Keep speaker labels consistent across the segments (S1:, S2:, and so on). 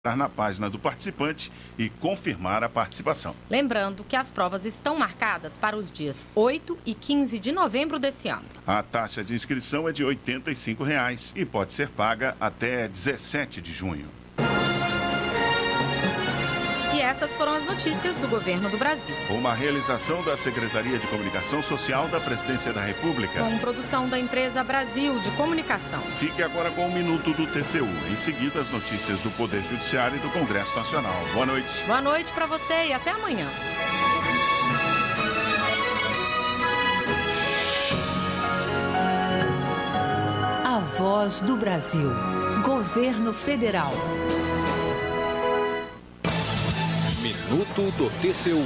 S1: na página do participante e confirmar a participação.
S2: Lembrando que as provas estão marcadas para os dias 8 e 15 de novembro desse ano.
S1: A taxa de inscrição é de R$ 85 e pode ser paga até 17 de junho.
S2: E essas foram as notícias do Governo do Brasil.
S1: Uma realização da Secretaria de Comunicação Social da Presidência da República.
S2: Com produção da empresa Brasil de Comunicação.
S1: Fique agora com o Minuto do TCU. Em seguida, as notícias do Poder Judiciário e do Congresso Nacional. Boa noite.
S2: Boa noite para você e até amanhã.
S3: A Voz do Brasil. Governo Federal.
S4: Minuto do TCU.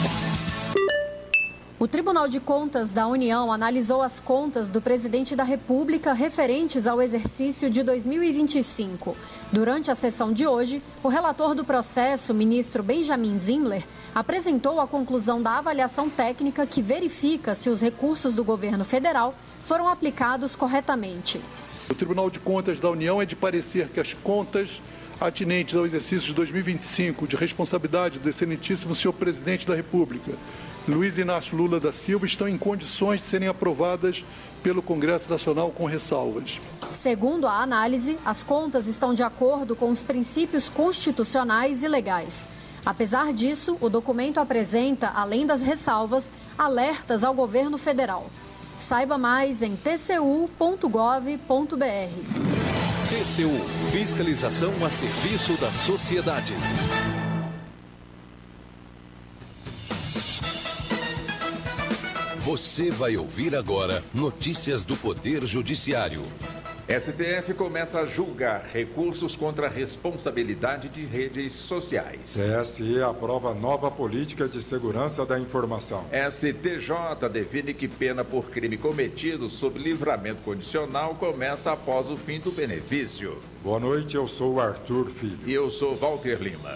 S5: O Tribunal de Contas da União analisou as contas do presidente da República referentes ao exercício de 2025. Durante a sessão de hoje, o relator do processo, ministro Benjamin Zimler, apresentou a conclusão da avaliação técnica que verifica se os recursos do governo federal foram aplicados corretamente.
S6: O Tribunal de Contas da União é de parecer que as contas atinentes ao exercício de 2025 de responsabilidade do excelentíssimo senhor presidente da República, Luiz Inácio Lula da Silva, estão em condições de serem aprovadas pelo Congresso Nacional com ressalvas.
S5: Segundo a análise, as contas estão de acordo com os princípios constitucionais e legais. Apesar disso, o documento apresenta, além das ressalvas, alertas ao governo federal. Saiba mais em tcu.gov.br.
S4: TCU, fiscalização a serviço da sociedade.
S7: Você vai ouvir agora notícias do Poder Judiciário.
S8: STF começa a julgar recursos contra a responsabilidade de redes sociais.
S9: TSE aprova nova política de segurança da informação.
S8: STJ define que pena por crime cometido sob livramento condicional começa após o fim do benefício.
S9: Boa noite, eu sou Arthur Filho.
S8: E eu sou Walter Lima.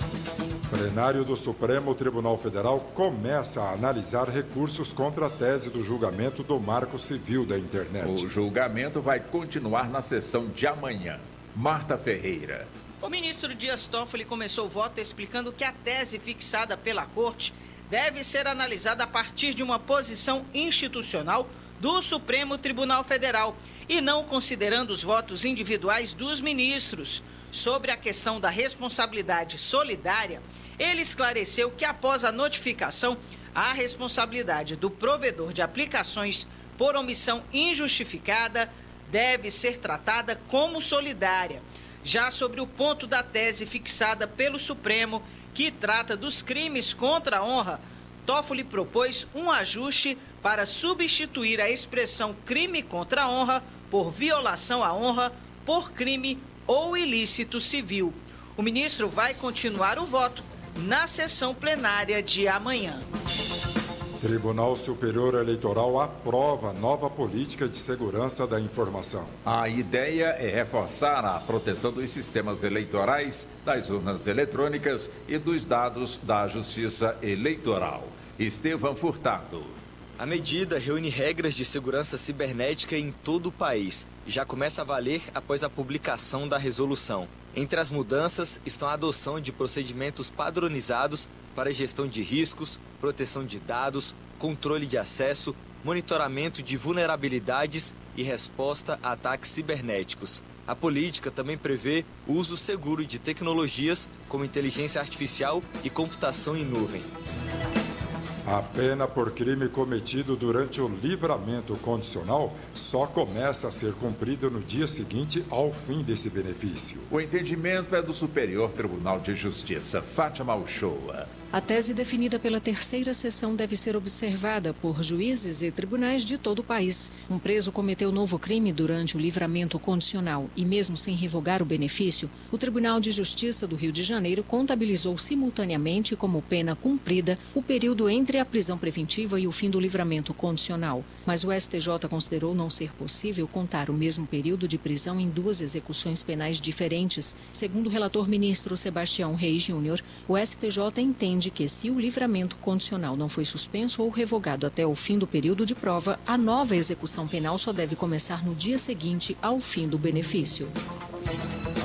S9: Plenário do Supremo Tribunal Federal começa a analisar recursos contra a tese do julgamento do Marco Civil da Internet.
S8: O julgamento vai continuar na sessão de amanhã. Marta Ferreira.
S10: O ministro Dias Toffoli começou o voto explicando que a tese fixada pela Corte deve ser analisada a partir de uma posição institucional do Supremo Tribunal Federal e não considerando os votos individuais dos ministros. Sobre a questão da responsabilidade solidária, ele esclareceu que após a notificação, a responsabilidade do provedor de aplicações por omissão injustificada deve ser tratada como solidária. Já sobre o ponto da tese fixada pelo Supremo, que trata dos crimes contra a honra, Toffoli propôs um ajuste para substituir a expressão crime contra a honra por violação à honra por crime ou ilícito civil. O ministro vai continuar o voto na sessão plenária de amanhã.
S9: Tribunal Superior Eleitoral aprova nova política de segurança da informação.
S8: A ideia é reforçar a proteção dos sistemas eleitorais, das urnas eletrônicas e dos dados da Justiça Eleitoral. Estevão Furtado.
S11: A medida reúne regras de segurança cibernética em todo o país e já começa a valer após a publicação da resolução. Entre as mudanças estão a adoção de procedimentos padronizados para gestão de riscos, proteção de dados, controle de acesso, monitoramento de vulnerabilidades e resposta a ataques cibernéticos. A política também prevê o uso seguro de tecnologias como inteligência artificial e computação em nuvem.
S9: A pena por crime cometido durante o livramento condicional só começa a ser cumprida no dia seguinte ao fim desse benefício.
S8: O entendimento é do Superior Tribunal de Justiça, Fátima Uchoa.
S12: A tese definida pela terceira sessão deve ser observada por juízes e tribunais de todo o país. Um preso cometeu novo crime durante o livramento condicional e, mesmo sem revogar o benefício, o Tribunal de Justiça do Rio de Janeiro contabilizou simultaneamente como pena cumprida o período entre a prisão preventiva e o fim do livramento condicional. Mas o STJ considerou não ser possível contar o mesmo período de prisão em duas execuções penais diferentes. Segundo o relator ministro Sebastião Reis Júnior, o STJ entende que se o livramento condicional não foi suspenso ou revogado até o fim do período de prova, a nova execução penal só deve começar no dia seguinte ao fim do benefício.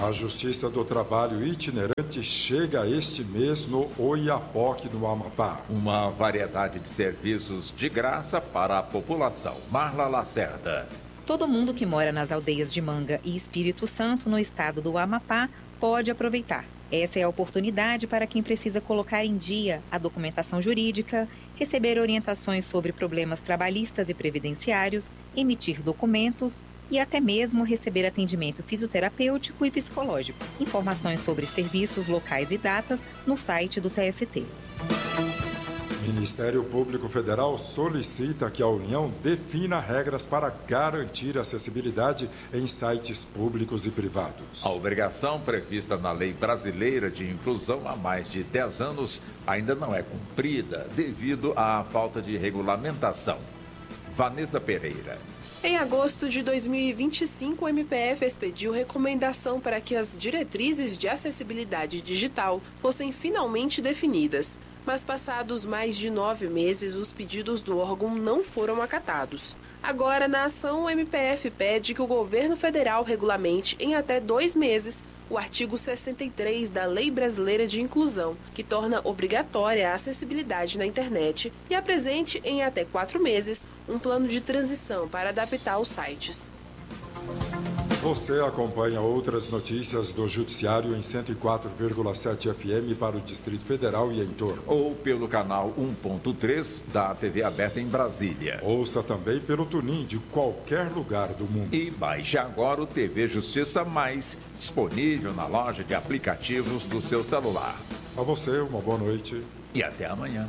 S9: A Justiça do Trabalho itinerante chega este mês no Oiapoque, no Amapá.
S8: Uma variedade de serviços de graça para a população. Marla Lacerda.
S13: Todo mundo que mora nas aldeias de Manga e Espírito Santo, no estado do Amapá, pode aproveitar. Essa é a oportunidade para quem precisa colocar em dia a documentação jurídica, receber orientações sobre problemas trabalhistas e previdenciários, emitir documentos e até mesmo receber atendimento fisioterapêutico e psicológico. Informações sobre serviços locais e datas no site do TST.
S9: Ministério Público Federal solicita que a União defina regras para garantir acessibilidade em sites públicos e privados.
S8: A obrigação prevista na Lei Brasileira de Inclusão há mais de 10 anos ainda não é cumprida devido à falta de regulamentação. Vanessa Pereira.
S14: Em agosto de 2025, o MPF expediu recomendação para que as diretrizes de acessibilidade digital fossem finalmente definidas. Mas passados mais de 9 meses, os pedidos do órgão não foram acatados. Agora, na ação, o MPF pede que o governo federal regulamente em até 2 meses o artigo 63 da Lei Brasileira de Inclusão, que torna obrigatória a acessibilidade na internet, e apresente em até 4 meses um plano de transição para adaptar os sites.
S9: Você acompanha outras notícias do Judiciário em 104,7 FM para o Distrito Federal e em torno.
S8: Ou pelo canal 1.3 da TV aberta em Brasília.
S9: Ouça também pelo TuneIn de qualquer lugar do mundo.
S8: E baixe agora o TV Justiça Mais, disponível na loja de aplicativos do seu celular.
S9: A você, uma boa noite.
S8: E até amanhã.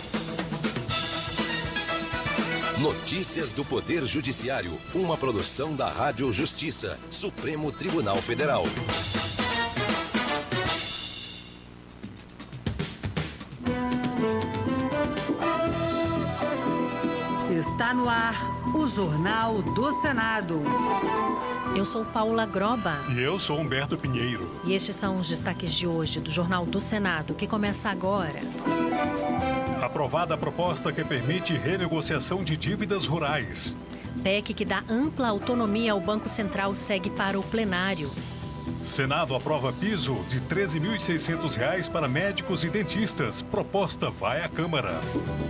S7: Notícias do Poder Judiciário, uma produção da Rádio Justiça, Supremo Tribunal Federal.
S3: Está no ar o Jornal do Senado.
S2: Eu sou Paula Groba.
S15: E eu sou Humberto Pinheiro.
S2: E estes são os destaques de hoje do Jornal do Senado, que começa agora.
S15: Aprovada a proposta que permite renegociação de dívidas rurais.
S2: PEC que dá ampla autonomia ao Banco Central segue para o plenário.
S15: Senado aprova piso de R$ 13.600 para médicos e dentistas. Proposta vai à Câmara.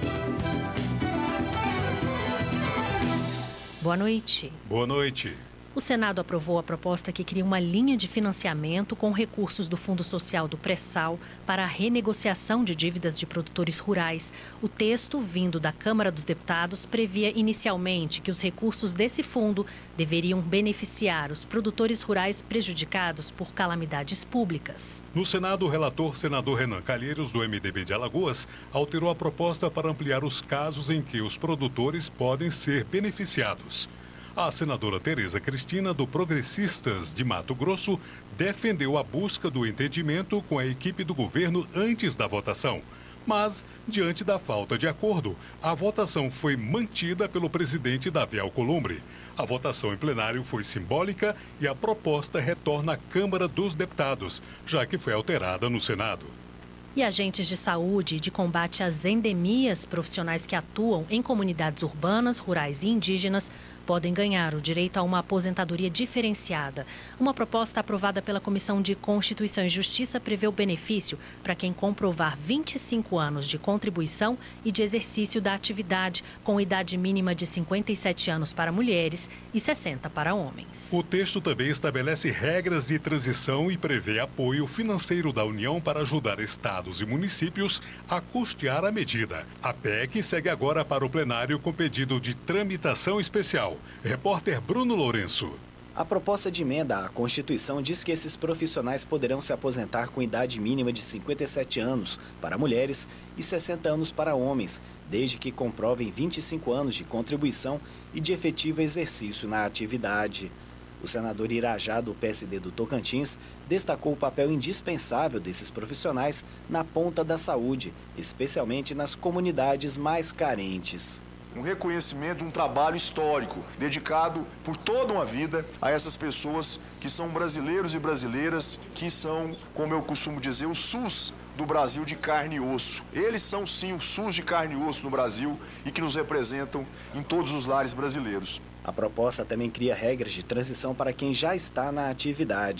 S2: Boa noite.
S15: Boa noite.
S2: O Senado aprovou a proposta que cria uma linha de financiamento com recursos do Fundo Social do Pré-Sal para a renegociação de dívidas de produtores rurais. O texto, vindo da Câmara dos Deputados, previa inicialmente que os recursos desse fundo deveriam beneficiar os produtores rurais prejudicados por calamidades públicas.
S15: No Senado, o relator senador Renan Calheiros, do MDB de Alagoas, alterou a proposta para ampliar os casos em que os produtores podem ser beneficiados. A senadora Tereza Cristina, do Progressistas de Mato Grosso, defendeu a busca do entendimento com a equipe do governo antes da votação. Mas, diante da falta de acordo, a votação foi mantida pelo presidente Davi Alcolumbre. A votação em plenário foi simbólica e a proposta retorna à Câmara dos Deputados, já que foi alterada no Senado.
S2: E agentes de saúde e de combate às endemias, profissionais que atuam em comunidades urbanas, rurais e indígenas, podem ganhar o direito a uma aposentadoria diferenciada. Uma proposta aprovada pela Comissão de Constituição e Justiça prevê o benefício para quem comprovar 25 anos de contribuição e de exercício da atividade, com idade mínima de 57 anos para mulheres e 60 para homens.
S15: O texto também estabelece regras de transição e prevê apoio financeiro da União para ajudar estados e municípios a custear a medida. A PEC segue agora para o plenário com pedido de tramitação especial. Repórter Bruno Lourenço.
S16: A proposta de emenda à Constituição diz que esses profissionais poderão se aposentar com idade mínima de 57 anos para mulheres e 60 anos para homens, desde que comprovem 25 anos de contribuição e de efetivo exercício na atividade. O senador Irajá, do PSD do Tocantins, destacou o papel indispensável desses profissionais na ponta da saúde, especialmente nas comunidades mais carentes.
S17: Um reconhecimento de um trabalho histórico, dedicado por toda uma vida a essas pessoas que são brasileiros e brasileiras, que são, como eu costumo dizer, o SUS do Brasil de carne e osso. Eles são sim o SUS de carne e osso no Brasil e que nos representam em todos os lares brasileiros.
S16: A proposta também cria regras de transição para quem já está na atividade.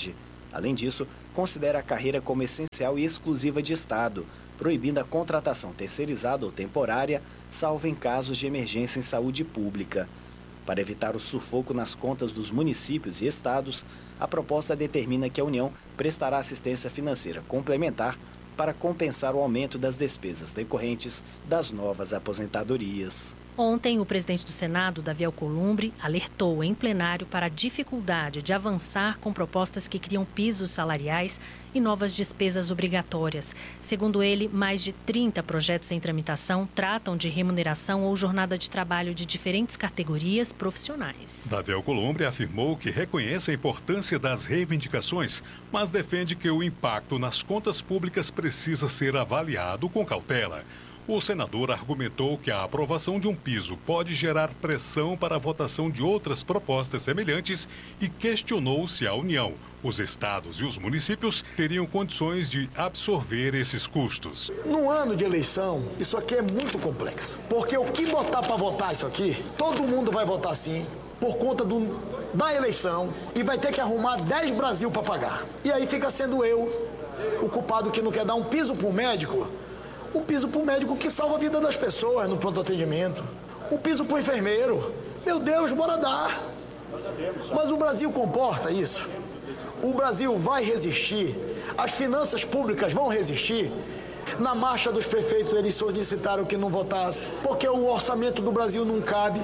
S16: Além disso, considera a carreira como essencial e exclusiva de Estado, proibindo a contratação terceirizada ou temporária, salvo em casos de emergência em saúde pública. Para evitar o sufoco nas contas dos municípios e estados, a proposta determina que a União prestará assistência financeira complementar para compensar o aumento das despesas decorrentes das novas aposentadorias.
S2: Ontem, o presidente do Senado, Davi Alcolumbre, alertou em plenário para a dificuldade de avançar com propostas que criam pisos salariais e novas despesas obrigatórias. Segundo ele, mais de 30 projetos em tramitação tratam de remuneração ou jornada de trabalho de diferentes categorias profissionais.
S15: Davi Alcolumbre afirmou que reconhece a importância das reivindicações, mas defende que o impacto nas contas públicas precisa ser avaliado com cautela. O senador argumentou que a aprovação de um piso pode gerar pressão para a votação de outras propostas semelhantes e questionou se a União, os estados e os municípios teriam condições de absorver esses custos.
S18: No ano de eleição, isso aqui é muito complexo, porque o que botar para votar isso aqui, todo mundo vai votar sim, por conta da eleição, e vai ter que arrumar 10 Brasil para pagar. E aí fica sendo eu o culpado que não quer dar um piso para o médico. O piso para o médico que salva a vida das pessoas no pronto atendimento. O piso para o enfermeiro. Meu Deus, bora dar. Mas o Brasil comporta isso. O Brasil vai resistir. As finanças públicas vão resistir. Na marcha dos prefeitos, eles solicitaram que não votasse, porque o orçamento do Brasil não cabe.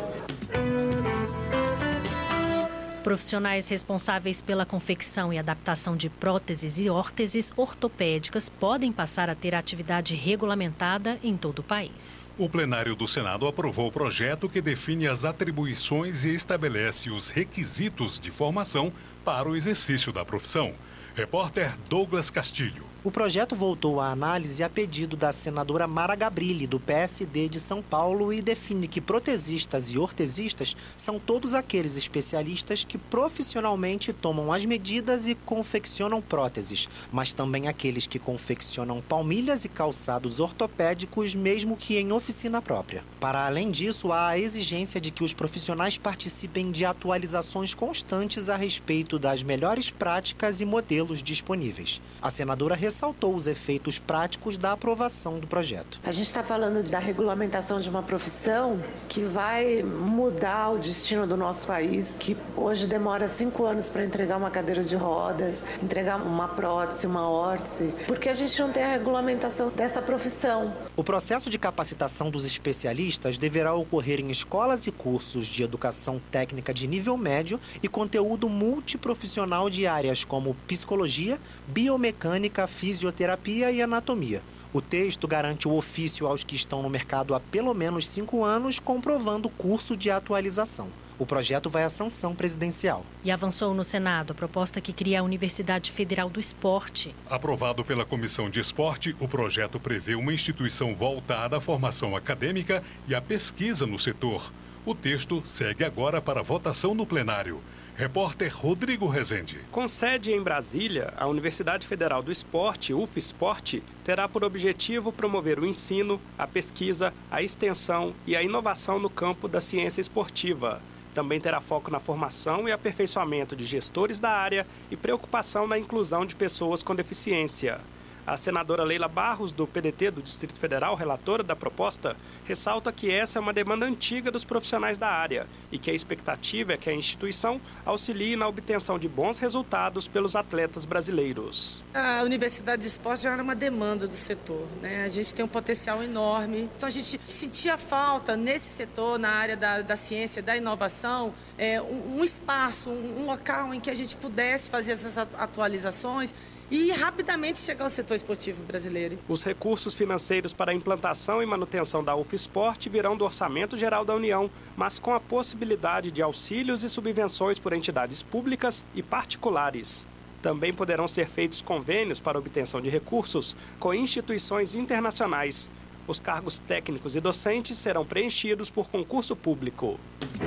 S2: Profissionais responsáveis pela confecção e adaptação de próteses e órteses ortopédicas podem passar a ter atividade regulamentada em todo o país.
S15: O plenário do Senado aprovou o projeto que define as atribuições e estabelece os requisitos de formação para o exercício da profissão. Repórter Douglas Castilho.
S19: O projeto voltou à análise a pedido da senadora Mara Gabrilli, do PSD de São Paulo, e define que protesistas e ortesistas são todos aqueles especialistas que profissionalmente tomam as medidas e confeccionam próteses, mas também aqueles que confeccionam palmilhas e calçados ortopédicos, mesmo que em oficina própria. Para além disso, há a exigência de que os profissionais participem de atualizações constantes a respeito das melhores práticas e modelos disponíveis. A senadora ressaltou os efeitos práticos da aprovação do projeto.
S20: A gente está falando da regulamentação de uma profissão que vai mudar o destino do nosso país, que hoje demora 5 anos para entregar uma cadeira de rodas, entregar uma prótese, uma órtese, porque a gente não tem a regulamentação dessa profissão.
S19: O processo de capacitação dos especialistas deverá ocorrer em escolas e cursos de educação técnica de nível médio e conteúdo multiprofissional de áreas como psicologia, biomecânica, fisioterapia e anatomia. O texto garante o ofício aos que estão no mercado há pelo menos 5 anos, comprovando o curso de atualização. O projeto vai à sanção presidencial.
S2: E avançou no Senado a proposta que cria a Universidade Federal do Esporte.
S15: Aprovado pela Comissão de Esporte, o projeto prevê uma instituição voltada à formação acadêmica e à pesquisa no setor. O texto segue agora para votação no plenário. Repórter Rodrigo Rezende.
S21: Com sede em Brasília, a Universidade Federal do Esporte, UFESPORT, terá por objetivo promover o ensino, a pesquisa, a extensão e a inovação no campo da ciência esportiva. Também terá foco na formação e aperfeiçoamento de gestores da área e preocupação na inclusão de pessoas com deficiência. A senadora Leila Barros, do PDT do Distrito Federal, relatora da proposta, ressalta que essa é uma demanda antiga dos profissionais da área e que a expectativa é que a instituição auxilie na obtenção de bons resultados pelos atletas brasileiros.
S22: A Universidade de Esporte já era uma demanda do setor, né? A gente tem um potencial enorme. Então a gente sentia falta nesse setor, na área da ciência, da inovação, um espaço, um local em que a gente pudesse fazer essas atualizações e rapidamente chegar ao setor esportivo brasileiro.
S21: Os recursos financeiros para a implantação e manutenção da UFESPORT virão do Orçamento Geral da União, mas com a possibilidade de auxílios e subvenções por entidades públicas e particulares. Também poderão ser feitos convênios para obtenção de recursos com instituições internacionais. Os cargos técnicos e docentes serão preenchidos por concurso público.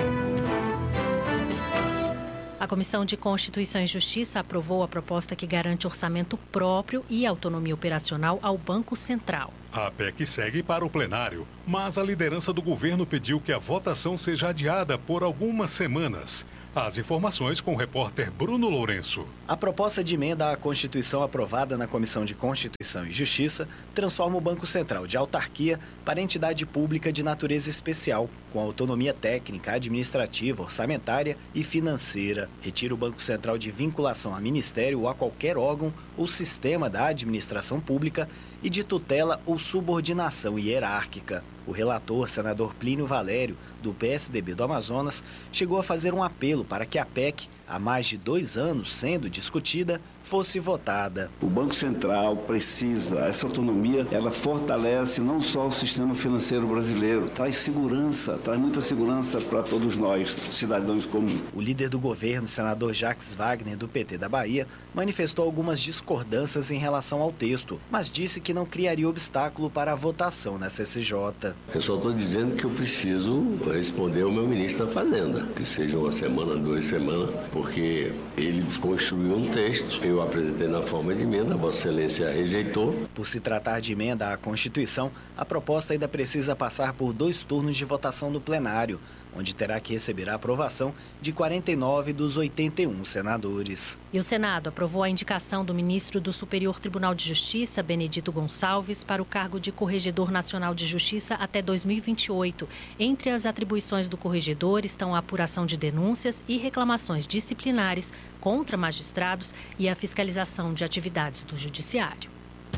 S2: A Comissão de Constituição e Justiça aprovou a proposta que garante orçamento próprio e autonomia operacional ao Banco Central.
S15: A PEC segue para o plenário, mas a liderança do governo pediu que a votação seja adiada por algumas semanas. As informações com o repórter Bruno Lourenço.
S16: A proposta de emenda à Constituição aprovada na Comissão de Constituição e Justiça transforma o Banco Central de autarquia para entidade pública de natureza especial, com autonomia técnica, administrativa, orçamentária e financeira. Retira o Banco Central de vinculação a ministério ou a qualquer órgão ou sistema da administração pública e de tutela ou subordinação hierárquica. O relator, senador Plínio Valério, do PSDB do Amazonas, chegou a fazer um apelo para que a PEC, há mais de 2 anos sendo discutida, fosse votada.
S1: O Banco Central precisa, essa autonomia, ela fortalece não só o sistema financeiro brasileiro, traz segurança, traz muita segurança para todos nós, cidadãos comuns.
S16: O líder do governo, senador Jacques Wagner, do PT da Bahia, manifestou algumas discordâncias em relação ao texto, mas disse que não criaria obstáculo para a votação na CCJ.
S6: Eu só estou dizendo que eu preciso responder ao meu ministro da Fazenda, que seja 1 semana, 2 semanas, porque ele construiu um texto, eu apresentei na forma de emenda, a Vossa Excelência rejeitou.
S16: Por se tratar de emenda à Constituição, a proposta ainda precisa passar por 2 turnos de votação no plenário, onde terá que receber a aprovação de 49 dos 81 senadores.
S2: E o Senado aprovou a indicação do ministro do Superior Tribunal de Justiça, Benedito Gonçalves, para o cargo de Corregedor Nacional de Justiça até 2028. Entre as atribuições do corregedor estão a apuração de denúncias e reclamações disciplinares contra magistrados e a fiscalização de atividades do Judiciário.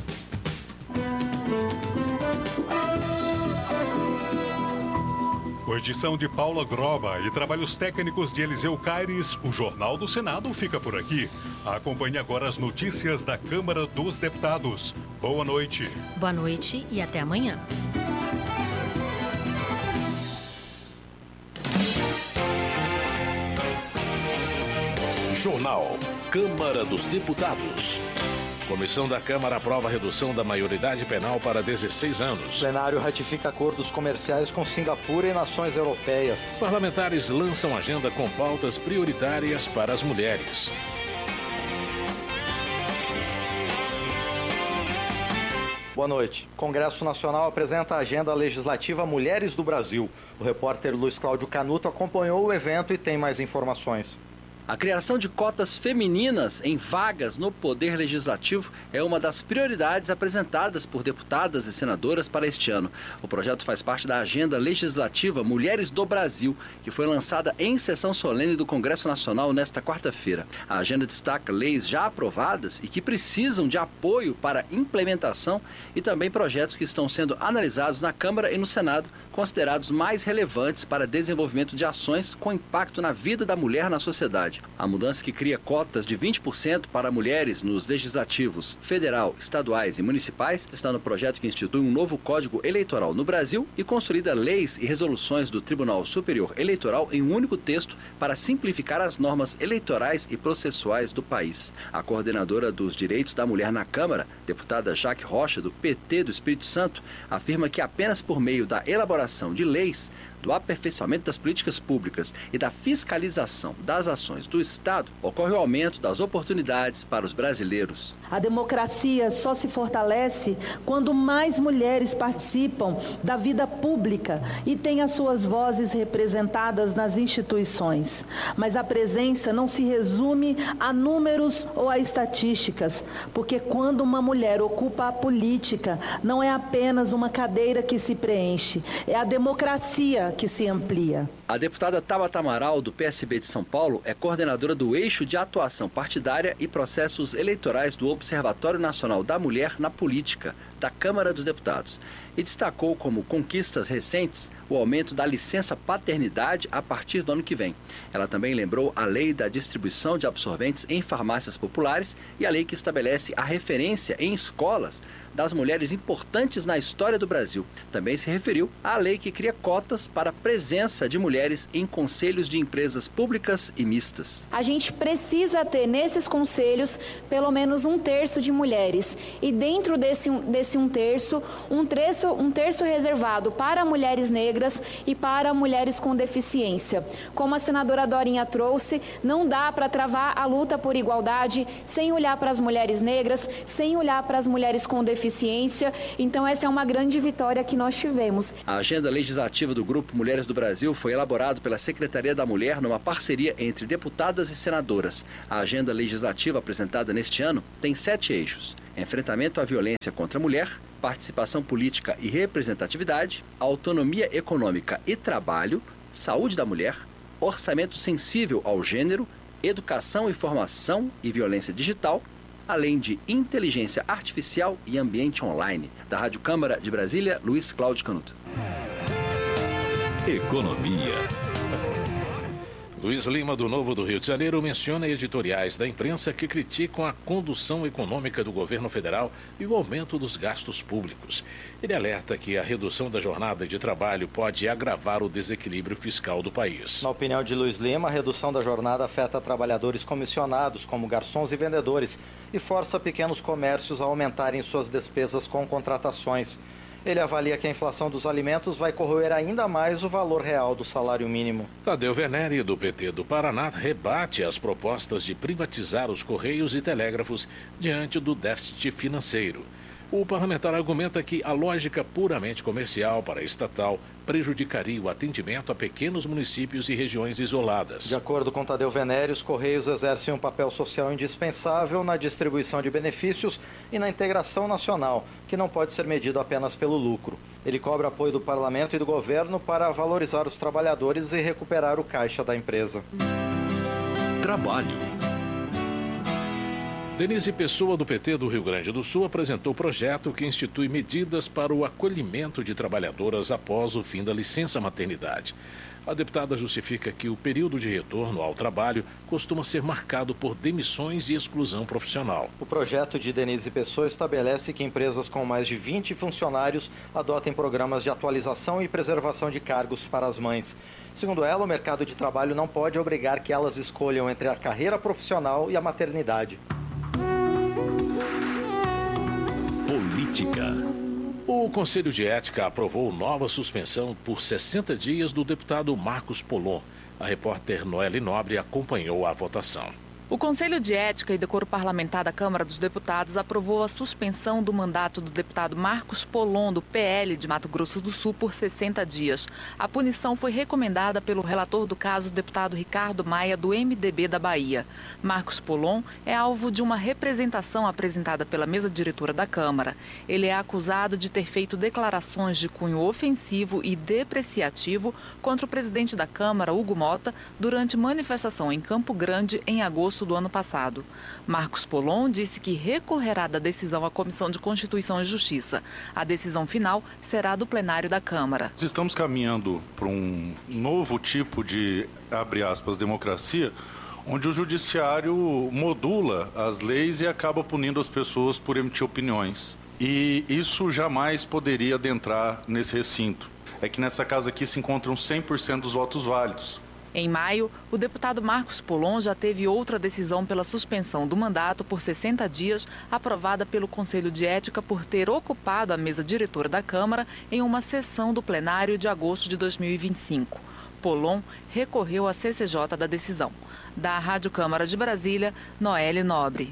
S15: Com edição de Paula Groba e trabalhos técnicos de Eliseu Caires, o Jornal do Senado fica por aqui. Acompanhe agora as notícias da Câmara dos Deputados. Boa noite.
S2: Boa noite e até amanhã.
S4: Jornal Câmara dos Deputados. Comissão da Câmara aprova a redução da maioridade penal para 16 anos.
S23: O plenário ratifica acordos comerciais com Singapura e nações europeias.
S4: Parlamentares lançam agenda com pautas prioritárias para as mulheres.
S23: Boa noite. Congresso Nacional apresenta a agenda legislativa Mulheres do Brasil. O repórter Luiz Cláudio Canuto acompanhou o evento e tem mais informações.
S24: A criação de cotas femininas em vagas no Poder Legislativo é uma das prioridades apresentadas por deputadas e senadoras para este ano. O projeto faz parte da Agenda Legislativa Mulheres do Brasil, que foi lançada em sessão solene do Congresso Nacional nesta quarta-feira. A agenda destaca leis já aprovadas e que precisam de apoio para implementação e também projetos que estão sendo analisados na Câmara e no Senado, considerados mais relevantes para desenvolvimento de ações com impacto na vida da mulher na sociedade. A mudança que cria cotas de 20% para mulheres nos legislativos federal, estaduais e municipais está no projeto que institui um novo Código Eleitoral no Brasil e consolida leis e resoluções do Tribunal Superior Eleitoral em um único texto para simplificar as normas eleitorais e processuais do país. A coordenadora dos direitos da mulher na Câmara, deputada Jaque Rocha, do PT do Espírito Santo, afirma que apenas por meio da elaboração de leis, do aperfeiçoamento das políticas públicas e da fiscalização das ações do Estado, ocorre o aumento das oportunidades para os brasileiros.
S25: A democracia só se fortalece quando mais mulheres participam da vida pública e têm as suas vozes representadas nas instituições. Mas a presença não se resume a números ou a estatísticas, porque quando uma mulher ocupa a política, não é apenas uma cadeira que se preenche, é a democracia que se amplia.
S24: A deputada Tabata Amaral, do PSB de São Paulo, é coordenadora do Eixo de Atuação Partidária e Processos Eleitorais do Observatório Nacional da Mulher na Política, da Câmara dos Deputados, e destacou como conquistas recentes o aumento da licença paternidade a partir do ano que vem. Ela também lembrou a lei da distribuição de absorventes em farmácias populares e a lei que estabelece a referência em escolas das mulheres importantes na história do Brasil. Também se referiu à lei que cria cotas para a presença de mulheres em conselhos de empresas públicas e mistas.
S26: A gente precisa ter nesses conselhos pelo menos 1/3 de mulheres e dentro desse um terço reservado para mulheres negras e para mulheres com deficiência. Como a senadora Dorinha trouxe, não dá para travar a luta por igualdade sem olhar para as mulheres negras, sem olhar para as mulheres com deficiência. Então essa é uma grande vitória que nós tivemos.
S24: A agenda legislativa do Grupo Mulheres do Brasil foi elaborada elaborado pela Secretaria da Mulher numa parceria entre deputadas e senadoras. A agenda legislativa apresentada neste ano tem 7 eixos: enfrentamento à violência contra a mulher, participação política e representatividade, autonomia econômica e trabalho, saúde da mulher, orçamento sensível ao gênero, educação e formação e violência digital, além de inteligência artificial e ambiente online. Da Rádio Câmara de Brasília, Luiz Cláudio Canuto.
S4: Economia. Luiz Lima, do Novo do Rio de Janeiro, menciona editoriais da imprensa que criticam a condução econômica do governo federal e o aumento dos gastos públicos. Ele alerta que a redução da jornada de trabalho pode agravar o desequilíbrio fiscal do país.
S23: Na opinião de Luiz Lima, a redução da jornada afeta trabalhadores comissionados, como garçons e vendedores, e força pequenos comércios a aumentarem suas despesas com contratações. Ele avalia que a inflação dos alimentos vai corroer ainda mais o valor real do salário mínimo.
S4: Tadeu Venere, do PT do Paraná, rebate as propostas de privatizar os Correios e Telégrafos diante do déficit financeiro. O parlamentar argumenta que a lógica puramente comercial para a estatal prejudicaria o atendimento a pequenos municípios e regiões isoladas.
S23: De acordo com Tadeu Venere, os Correios exercem um papel social indispensável na distribuição de benefícios e na integração nacional, que não pode ser medido apenas pelo lucro. Ele cobra apoio do parlamento e do governo para valorizar os trabalhadores e recuperar o caixa da empresa.
S4: Trabalho. Denise Pessoa, do PT do Rio Grande do Sul, apresentou o projeto que institui medidas para o acolhimento de trabalhadoras após o fim da licença maternidade. A deputada justifica que o período de retorno ao trabalho costuma ser marcado por demissões e exclusão profissional.
S23: O projeto de Denise Pessoa estabelece que empresas com mais de 20 funcionários adotem programas de atualização e preservação de cargos para as mães. Segundo ela, o mercado de trabalho não pode obrigar que elas escolham entre a carreira profissional e a maternidade.
S4: Política. O Conselho de Ética aprovou nova suspensão por 60 dias do deputado Marcos Polon. A repórter Noelle Nobre acompanhou a votação.
S5: O Conselho de Ética e Decoro Parlamentar da Câmara dos Deputados aprovou a suspensão do mandato do deputado Marcos Polon, do PL de Mato Grosso do Sul, por 60 dias. A punição foi recomendada pelo relator do caso, o deputado Ricardo Maia, do MDB da Bahia. Marcos Polon é alvo de uma representação apresentada pela mesa diretora da Câmara. Ele é acusado de ter feito declarações de cunho ofensivo e depreciativo contra o presidente da Câmara, Hugo Mota, durante manifestação em Campo Grande, em agosto do ano passado. Marcos Polon disse que recorrerá da decisão à Comissão de Constituição e Justiça. A decisão final será do plenário da Câmara.
S10: Estamos caminhando para um novo tipo de, abre aspas, democracia, onde o judiciário modula as leis e acaba punindo as pessoas por emitir opiniões. E isso jamais poderia adentrar nesse recinto. É que nessa casa aqui se encontram 100% dos votos válidos.
S5: Em maio, o deputado Marcos Polon já teve outra decisão pela suspensão do mandato por 60 dias, aprovada pelo Conselho de Ética por ter ocupado a mesa diretora da Câmara em uma sessão do plenário de agosto de 2025. Polon recorreu à CCJ da decisão. Da Rádio Câmara de Brasília, Noelle Nobre.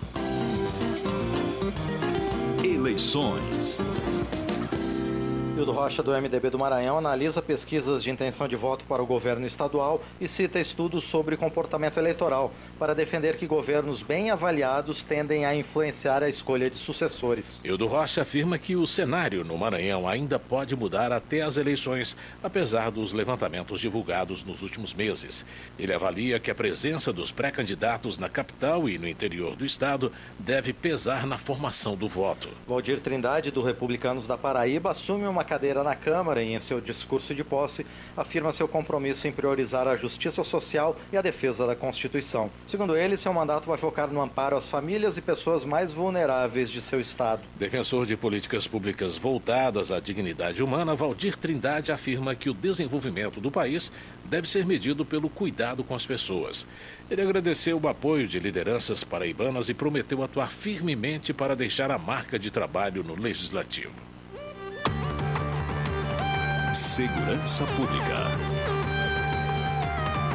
S7: Eleições.
S23: Hildo Rocha, do MDB do Maranhão, analisa pesquisas de intenção de voto para o governo estadual e cita estudos sobre comportamento eleitoral para defender que governos bem avaliados tendem a influenciar a escolha de sucessores.
S4: Hildo Rocha afirma que o cenário no Maranhão ainda pode mudar até as eleições, apesar dos levantamentos divulgados nos últimos meses. Ele avalia que a presença dos pré-candidatos na capital e no interior do estado deve pesar na formação do voto.
S23: Valdir Trindade, do Republicanos da Paraíba, assume uma cadeira na Câmara e, em seu discurso de posse, afirma seu compromisso em priorizar a justiça social e a defesa da Constituição. Segundo ele, seu mandato vai focar no amparo às famílias e pessoas mais vulneráveis de seu estado.
S4: Defensor de políticas públicas voltadas à dignidade humana, Valdir Trindade afirma que o desenvolvimento do país deve ser medido pelo cuidado com as pessoas. Ele agradeceu o apoio de lideranças paraibanas e prometeu atuar firmemente para deixar a marca de trabalho no Legislativo.
S23: Segurança Pública. A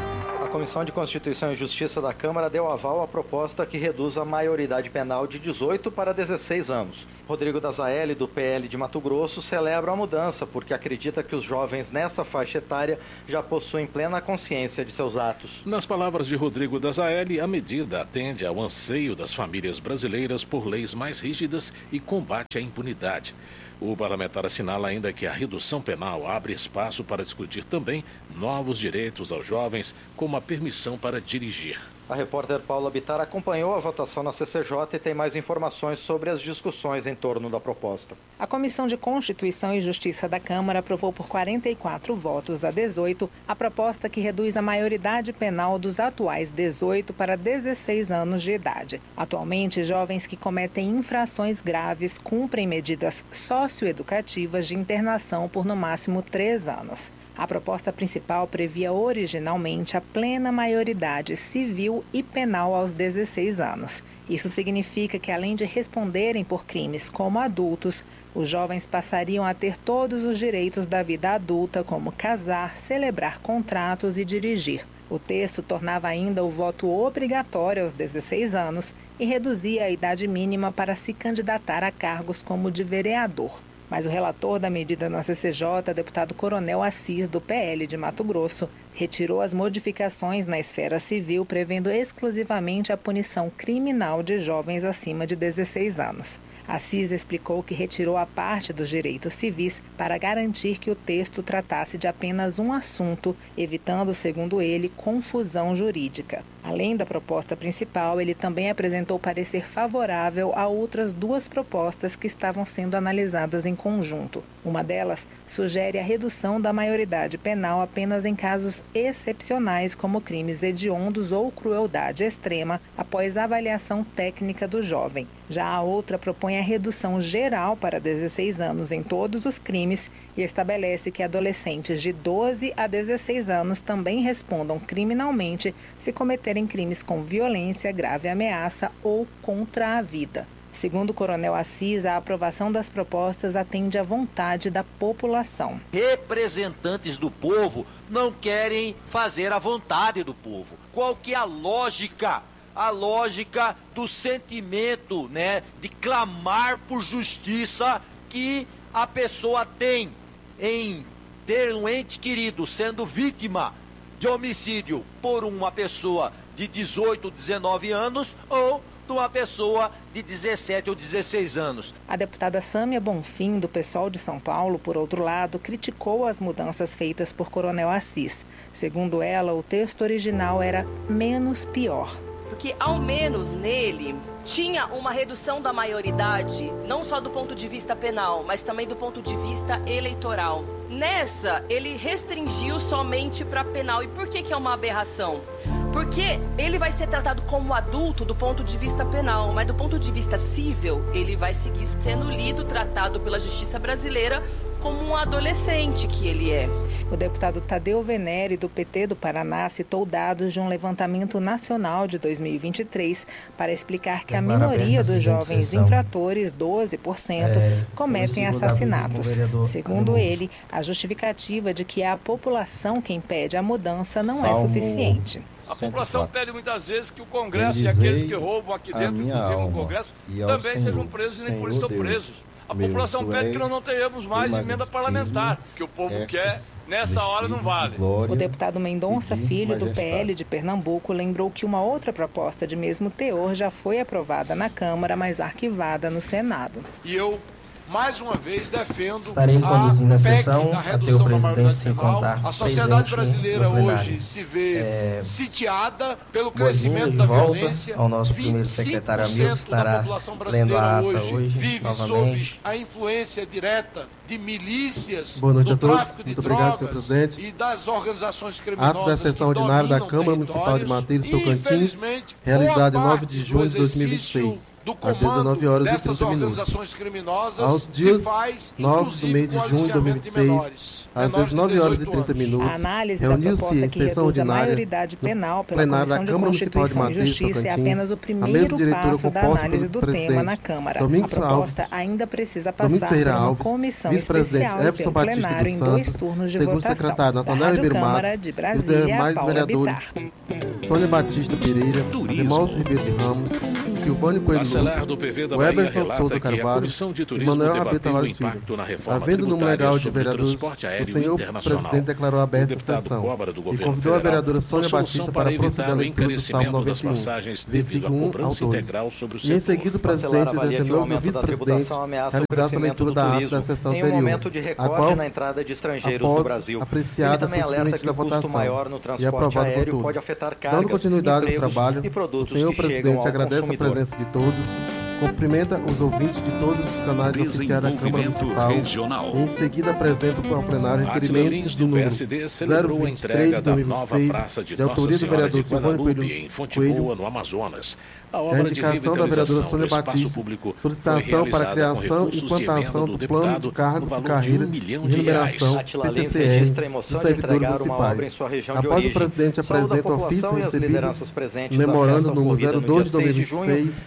S23: A Comissão de Constituição e Justiça da Câmara deu aval à proposta que reduz a maioridade penal de 18 para 16 anos. Rodrigo Dazaelli, do PL de Mato Grosso, celebra a mudança porque acredita que os jovens nessa faixa etária já possuem plena consciência de seus atos.
S4: Nas palavras de Rodrigo Dazaelli, a medida atende ao anseio das famílias brasileiras por leis mais rígidas e combate à impunidade. O parlamentar assinala ainda que a redução penal abre espaço para discutir também novos direitos aos jovens, como a permissão para dirigir.
S23: A repórter Paula Bittar acompanhou a votação na CCJ e tem mais informações sobre as discussões em torno da proposta.
S8: A Comissão de Constituição e Justiça da Câmara aprovou por 44 votos a 18 a proposta que reduz a maioridade penal dos atuais 18 para 16 anos de idade. Atualmente, jovens que cometem infrações graves cumprem medidas socioeducativas de internação por no máximo 3 anos. A proposta principal previa originalmente a plena maioridade civil e penal aos 16 anos. Isso significa que, além de responderem por crimes como adultos, os jovens passariam a ter todos os direitos da vida adulta, como casar, celebrar contratos e dirigir. O texto tornava ainda o voto obrigatório aos 16 anos e reduzia a idade mínima para se candidatar a cargos como de vereador. Mas o relator da medida na CCJ, deputado Coronel Assis, do PL de Mato Grosso, retirou as modificações na esfera civil, prevendo exclusivamente a punição criminal de jovens acima de 16 anos. Assis explicou que retirou a parte dos direitos civis para garantir que o texto tratasse de apenas um assunto, evitando, segundo ele, confusão jurídica. Além da proposta principal, ele também apresentou parecer favorável a outras 2 propostas que estavam sendo analisadas em conjunto. Uma delas sugere a redução da maioridade penal apenas em casos excepcionais, como crimes hediondos ou crueldade extrema, após avaliação técnica do jovem. Já a outra propõe a redução geral para 16 anos em todos os crimes e estabelece que adolescentes de 12 a 16 anos também respondam criminalmente se cometerem crimes com violência, grave ameaça ou contra a vida. Segundo o Coronel Assis, a aprovação das propostas atende à vontade da população.
S9: Representantes do povo não querem fazer a vontade do povo. Qual que é a lógica? A lógica do sentimento, de clamar por justiça que a pessoa tem em ter um ente querido sendo vítima de homicídio por uma pessoa de 18, 19 anos ou de uma pessoa de 17 ou 16 anos.
S8: A deputada Sâmia Bonfim, do PSOL de São Paulo, por outro lado, criticou as mudanças feitas por Coronel Assis. Segundo ela, o texto original era menos pior.
S11: Porque, ao menos nele, tinha uma redução da maioridade, não só do ponto de vista penal, mas também do ponto de vista eleitoral. Nessa, ele restringiu somente para penal. E por que é uma aberração? Porque ele vai ser tratado como adulto do ponto de vista penal, mas do ponto de vista civil, ele vai seguir sendo lido, tratado pela justiça brasileira como um adolescente que ele é.
S8: O deputado Tadeu Venere, do PT do Paraná, citou dados de um levantamento nacional de 2023 para explicar que a minoria dos jovens infratores, 12%, cometem assassinatos. Segundo ele, a justificativa de que é a população quem pede a mudança não é suficiente.
S12: A população pede muitas vezes que o Congresso e aqueles que roubam aqui dentro, inclusive no Congresso, também sejam presos e nem por isso são presos. A população pede que nós não tenhamos mais emenda parlamentar, que o povo quer, nessa hora não vale.
S8: O deputado Mendonça Filho, do PL de Pernambuco, lembrou que uma outra proposta de mesmo teor já foi aprovada na Câmara, mas arquivada no Senado.
S12: E eu, mais uma vez, defendo
S13: Estarei conduzindo a sessão
S12: até
S13: o presidente se encontrar
S12: A sociedade brasileira hoje se vê sitiada pelo crescimento da violência.
S13: Ao nosso primeiro secretário amigo estará lendo a ata hoje
S12: vive
S13: novamente.
S12: Sob a influência direta de milícias,
S13: Boa noite
S12: do
S13: a todos.
S12: tráfico de
S13: Muito
S12: drogas
S13: obrigado, senhor presidente.
S12: E das organizações criminosas.
S13: Ato da sessão ordinária da Câmara Municipal de Mateiros, Tocantins, realizada em 9 de junho de 2026.
S3: do comando dessas organizações criminosas
S14: aos dias
S3: se faz,
S14: 9 do mês de junho de 2026, às 19 horas e 30 minutos,
S8: a análise da proposta que reduz a maioridade penal pela Comissão de Constituição e Justiça é apenas o primeiro passo da análise do tema na Câmara. A proposta ainda precisa passar por uma comissão especial e pelo plenário em 2 turnos de votação. Da Rádio Câmara de Brasília, Paula Bittar.
S14: Sônia Batista Pereira, Demócio Ribeiro de Ramos, Silvânio Coelho Luz, o Everson Souza Carvalho e Manuel Rabelo Tavares Filho. Havendo número legal de vereadores, o senhor presidente declarou aberta a sessão e convidou a vereadora Sônia Batista para proceder à leitura do Salmo 91, versículo 1 ao 2. E em seguida o presidente determinou que o vice-presidente realizasse a leitura da ata da sessão anterior, a qual, após apreciada, foi submetida à votação e aprovada por todos. Dando continuidade ao trabalho, o senhor presidente agradece a presença de todos, cumprimenta os ouvintes de todos os canais oficiais da Câmara Municipal e em seguida apresenta ao plenário requerimento de número 023 de 2026, de autoria do vereador Silvânio Coelho,
S4: no Amazonas.
S14: A indicação da vereadora Sônia Batista, solicitação para a criação e implantação do plano de cargos e carreira e remuneração PCCR dos servidores municipais. Após o presidente apresenta o ofício recebido memorando número 02 de 2026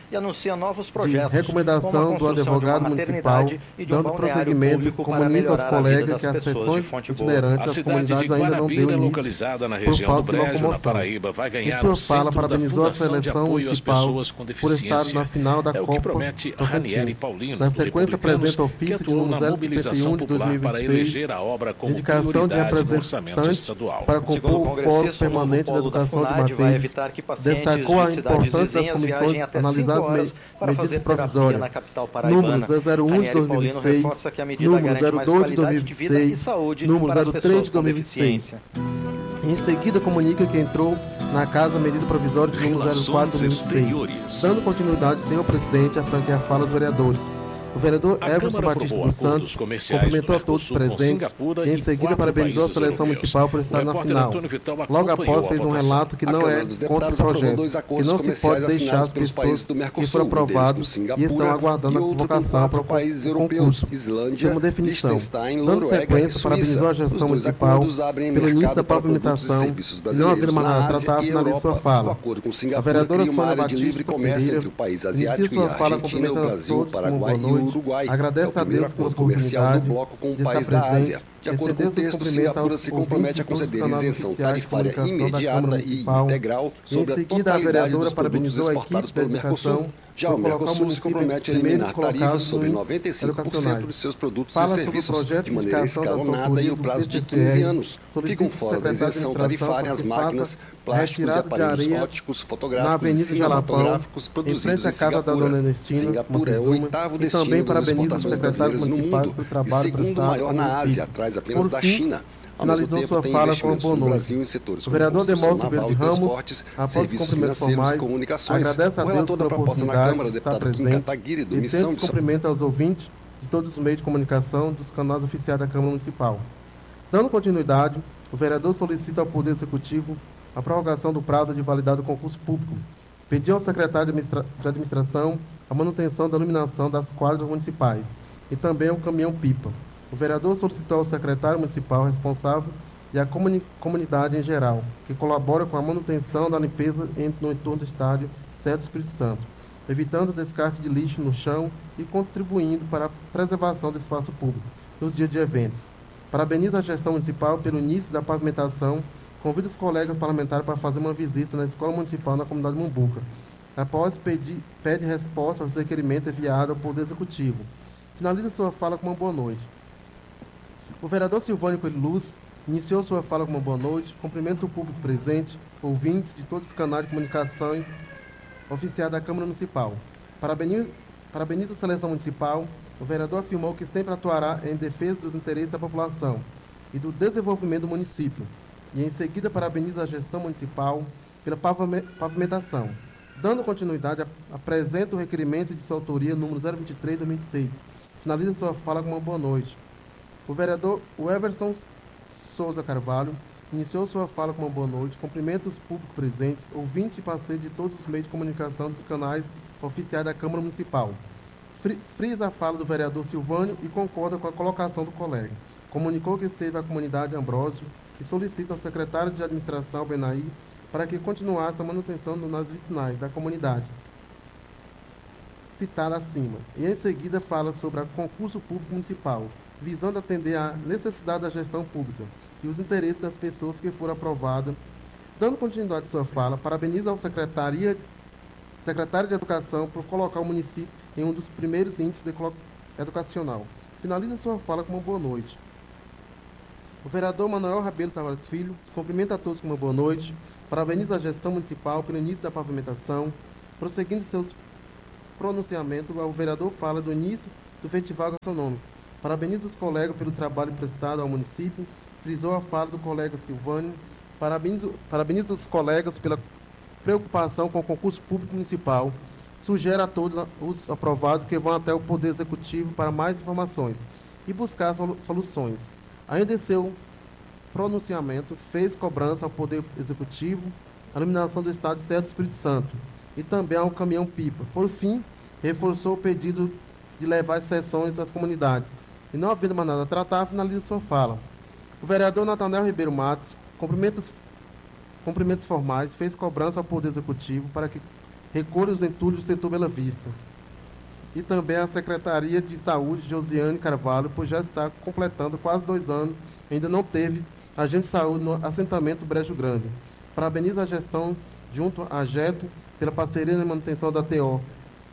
S14: de recomendação do advogado municipal, dando prosseguimento, comunica aos colegas que as sessões itinerantes das comunidades ainda não deu início por falta de locomoção. Em sua fala, parabenizou a seleção municipal por estar na final da Copa Tocantins. Na sequência, apresenta ofício de número 051 de 2026, de indicação de representantes para compor o Fórum Permanente da Educação de Mateus. Destacou a importância das comissões analisar as medidas provisórias, número 001 de 2026, número 02 de 2026, número 03 de 2026. Em seguida, comunica que entrou na Casa medida provisória de número 04 de 2026. Dando continuidade, senhor presidente, a franquear a fala dos vereadores. O vereador Everson Batista dos Santos cumprimentou a todos os presentes e em seguida parabenizou a seleção municipal por estar na final. Logo após fez um relato que não é contra o projeto, que não se pode deixar as pessoas que foram aprovadas e estão aguardando a convocação para o concurso, sem uma definição. Dando sequência, parabenizou a gestão municipal pelo início da pavimentação e não havendo mais nada a tratar, finalizou sua fala. A vereadora Sônia Batista Pereira inicia sua fala cumprimentando a todos com boa noite. Agradece a Deus pela oportunidade de estar presente.
S17: De acordo com o texto, Singapura se compromete a conceder isenção tarifária imediata e integral sobre a totalidade dos produtos exportados pelo Mercosul. Já o Mercosul se compromete a eliminar tarifas sobre 95% de seus produtos e serviços de maneira escalonada em um prazo de 15 anos. Ficam fora da isenção tarifária as máquinas, plásticos e aparelhos ópticos, fotográficos e cinematográficos produzidos em Singapura. Singapura é o 8º destino das exportações brasileiras no mundo e segundo maior na Ásia, atrás apenas da China.
S14: Finalizou sua fala com boa noite. O vereador Demócio Ribeiro de Ramos, após os cumprimentos formais, agradece a Deus pela oportunidade de estar presente e tendo cumprimento aos ouvintes de todos os meios de comunicação dos canais oficiais da Câmara Municipal. Dando continuidade, o vereador solicita ao Poder Executivo a prorrogação do prazo de validade do concurso público. Pediu ao secretário de Administração a manutenção da iluminação das quadras municipais e também ao caminhão-pipa. O vereador solicitou ao secretário municipal responsável e à comunidade em geral, que colabora com a manutenção da limpeza no entorno do estádio Serra do Espírito Santo, evitando o descarte de lixo no chão e contribuindo para a preservação do espaço público nos dias de eventos. Parabeniza a gestão municipal pelo início da pavimentação. Convida os colegas parlamentares para fazer uma visita na Escola Municipal na comunidade Mumbuca. Após, pede resposta aos requerimentos enviados ao Poder Executivo. Finaliza sua fala com uma boa noite. O vereador Silvânio Coelho Luz iniciou sua fala com uma boa noite, cumprimenta o público presente, ouvintes de todos os canais de comunicações oficiais da Câmara Municipal. Parabeniza a seleção municipal. O vereador afirmou que sempre atuará em defesa dos interesses da população e do desenvolvimento do município. E em seguida parabeniza a gestão municipal pela pavimentação. Dando continuidade, apresenta o requerimento de sua autoria número 023 de 2006. Finaliza sua fala com uma boa noite. O vereador Everson Souza Carvalho iniciou sua fala com uma boa noite, cumprimenta os públicos presentes, ouvintes e parceiros de todos os meios de comunicação dos canais oficiais da Câmara Municipal. Frisa a fala do vereador Silvânio e concorda com a colocação do colega. Comunicou que esteve à comunidade Ambrósio e solicita ao secretário de administração, Benaí, para que continuasse a manutenção nas vicinais da comunidade citada acima. E em seguida fala sobre o concurso público municipal, visando atender à necessidade da gestão pública e os interesses das pessoas que foram aprovadas. Dando continuidade à sua fala, parabeniza ao secretário de Educação por colocar o município em um dos primeiros índices educacional. Finaliza sua fala com uma boa noite. O vereador Manuel Rabelo Tavares Filho cumprimenta a todos com uma boa noite, parabeniza a gestão municipal pelo início da pavimentação. Prosseguindo seus pronunciamentos, o vereador fala do início do festival gastronômico. Parabeniza os colegas pelo trabalho prestado ao município, frisou a fala do colega Silvânio. Parabeniza os colegas pela preocupação com o concurso público municipal. Sugere a todos os aprovados que vão até o Poder Executivo para mais informações e buscar soluções. Ainda em seu pronunciamento, fez cobrança ao Poder Executivo, a iluminação do Estado de Serra do Espírito Santo e também ao caminhão-pipa. Por fim, reforçou o pedido de levar as sessões às comunidades. E não havendo mais nada a tratar, finaliza sua fala. O vereador Natanel Ribeiro Matos, cumprimentos formais, fez cobrança ao Poder Executivo para que recolha os entulhos do setor Bela Vista. E também à Secretaria de Saúde, Josiane Carvalho, pois já está completando quase 2 anos, ainda não teve agente de saúde no assentamento Brejo Grande. Parabeniza a gestão junto à Jeto pela parceria na manutenção da TO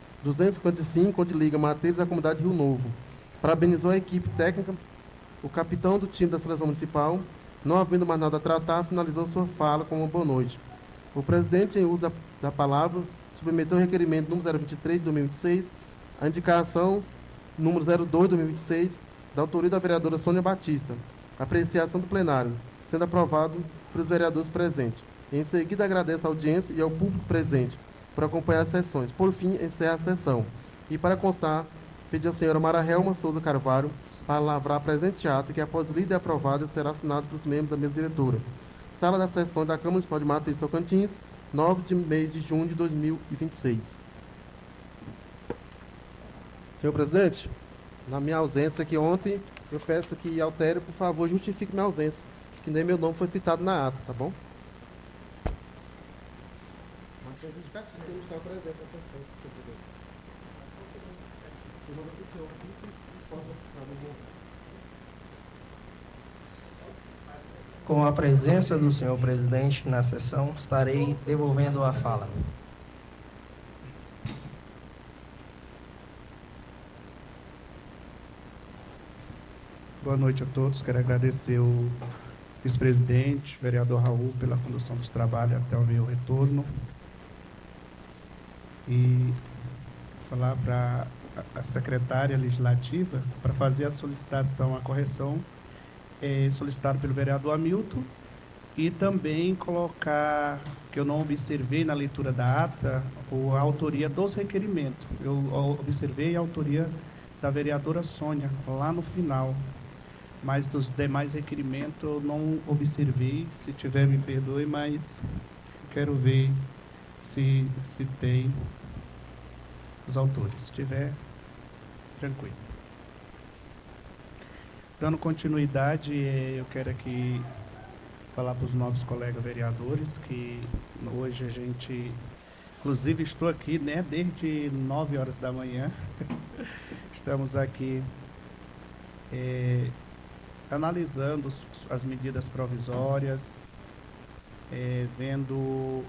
S14: 255, onde liga Mateiros à comunidade Rio Novo. Parabenizou a equipe técnica, o capitão do time da seleção municipal. Não havendo mais nada a tratar, finalizou sua fala com uma boa noite. O presidente, em uso da palavra, submeteu o requerimento número 023 de 2026, a indicação número 02 de 2026, da autoria da vereadora Sônia Batista. Apreciação do plenário, sendo aprovado pelos vereadores presentes. Em seguida, agradece à audiência e ao público presente por acompanhar as sessões. Por fim, encerra a sessão. E para constar, pedi à senhora Mara Helma Souza Carvalho para lavrar presente ato que, após lida e aprovada, será assinado pelos membros da mesa diretora. Sala da sessão da Câmara Municipal de Mateiros Tocantins, 9 de mês de junho de 2026. Senhor presidente, na minha ausência aqui ontem, eu peço que altere, por favor, justifique minha ausência, que nem meu nome foi citado na ata, tá bom?
S13: Com a presença do senhor presidente na sessão, estarei devolvendo a fala.
S1: Boa noite a todos. Quero agradecer o vice-presidente, vereador Raul, pela condução dos trabalhos até o meu retorno. E falar para a secretária legislativa para fazer a solicitação, a correção solicitada pelo vereador Hamilton, e também colocar, que eu não observei na leitura da ata, a autoria dos requerimentos. Eu observei a autoria da vereadora Sônia, lá no final. Mas dos demais requerimentos eu não observei. Se tiver, me perdoe, mas quero ver se tem os autores. Se tiver, tranquilo. Dando continuidade, eu quero aqui falar para os novos colegas vereadores que hoje a gente, inclusive estou aqui, né, desde 9 horas da manhã, estamos aqui analisando as medidas provisórias, vendo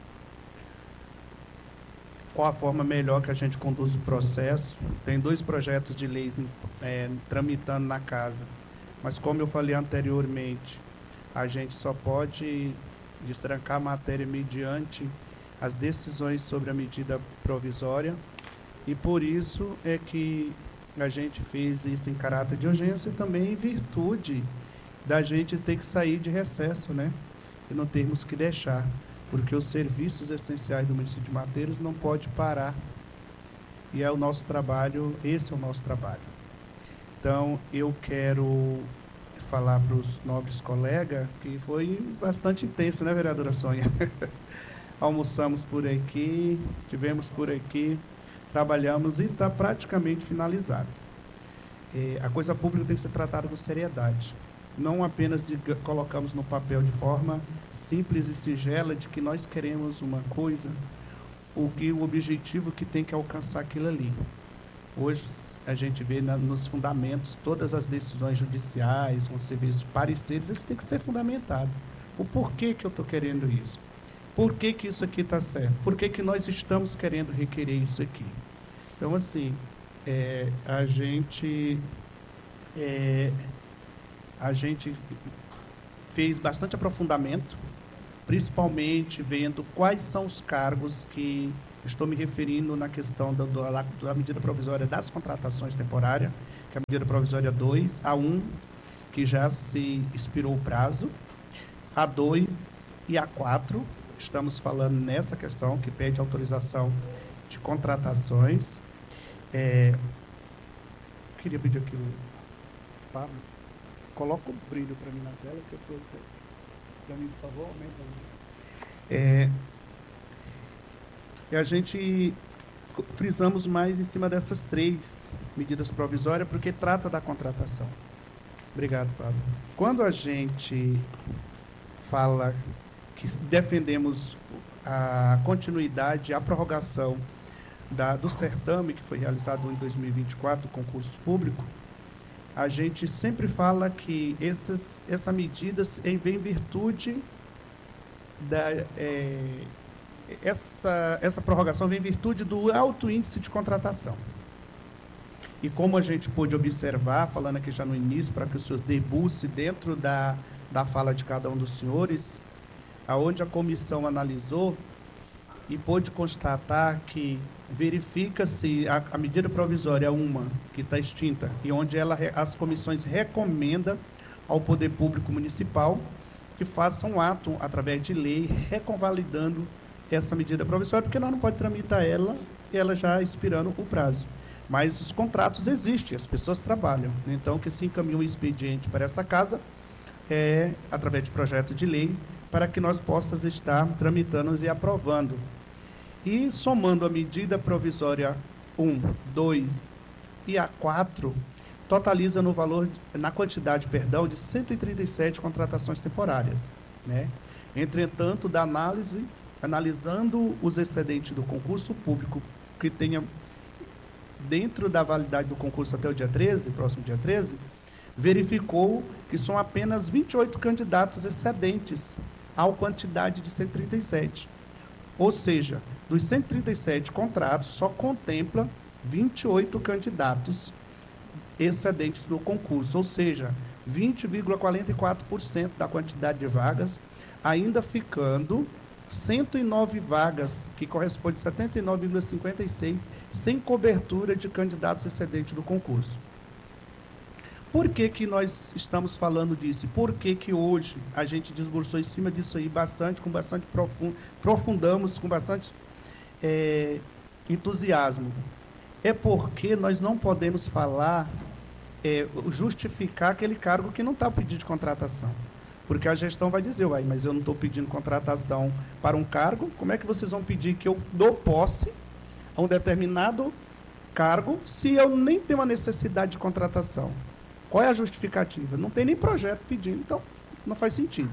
S1: qual a forma melhor que a gente conduz o processo. Tem 2 projetos de leis tramitando na casa, mas como eu falei anteriormente, a gente só pode destrancar a matéria mediante as decisões sobre a medida provisória, e por isso é que a gente fez isso em caráter de urgência e também em virtude da gente ter que sair de recesso, né? E não termos que deixar, porque os serviços essenciais do município de Mateiros não pode parar. E é o nosso trabalho, esse é o nosso trabalho. Então, eu quero falar para os nobres colegas que foi bastante intenso, né, vereadora Sônia? Almoçamos por aqui, tivemos por aqui, trabalhamos e está praticamente finalizado. A coisa pública tem que ser tratada com seriedade. Não apenas colocamos no papel de forma simples e singela de que nós queremos uma coisa, o objetivo que tem que alcançar aquilo ali. Hoje a gente vê nos fundamentos, todas as decisões judiciais, você vê os pareceres, eles têm que ser fundamentados. O porquê que eu estou querendo isso? Por que que isso aqui está certo? Por que que nós estamos querendo requerer isso aqui? Então, assim, a gente fez bastante aprofundamento, principalmente vendo quais são os cargos que estou me referindo na questão da medida provisória das contratações temporárias, que é a medida provisória 2, a 1, que já se expirou o prazo, a 2 e a 4, estamos falando nessa questão, que pede autorização de contratações. Queria pedir aqui o Pablo, coloca o brilho para mim na tela, que eu estou para mim, por favor, aumenta. E a gente frisamos mais em cima dessas 3 medidas provisórias, porque trata da contratação. Obrigado, Pablo. Quando a gente fala que defendemos a continuidade, a prorrogação do certame que foi realizado em 2024, concurso público, a gente sempre fala que essa medida vem em virtude essa prorrogação vem em virtude do alto índice de contratação. E como a gente pôde observar, falando aqui já no início, para que o senhor debusse dentro da fala de cada um dos senhores, aonde a comissão analisou e pôde constatar que verifica-se a medida provisória uma que está extinta e onde as comissões recomendam ao Poder Público Municipal que faça um ato através de lei reconvalidando essa medida provisória, porque nós não podemos tramitar ela já expirando o prazo. Mas os contratos existem, as pessoas trabalham. Então, que se encaminhe um expediente para essa casa, através de projeto de lei, para que nós possamos estar tramitando e aprovando. E somando a medida provisória 1, 2 e a 4, totaliza na quantidade de 137 contratações temporárias, né? Entretanto, analisando os excedentes do concurso público que tenha dentro da validade do concurso até o dia 13, próximo dia 13, verificou que são apenas 28 candidatos excedentes à quantidade de 137. Ou seja, dos 137 contratos, só contempla 28 candidatos excedentes do concurso, ou seja, 20,44% da quantidade de vagas, ainda ficando 109 vagas, que corresponde a 79,56%, sem cobertura de candidatos excedentes do concurso. Por que que nós estamos falando disso? Por que que hoje a gente desbursou em cima disso aí profundamos com bastante entusiasmo? É porque nós não podemos justificar aquele cargo que não está pedindo de contratação. Porque a gestão vai dizer, mas eu não estou pedindo contratação para um cargo, como é que vocês vão pedir que eu dou posse a um determinado cargo se eu nem tenho uma necessidade de contratação? Qual é a justificativa? Não tem nem projeto pedindo, então não faz sentido.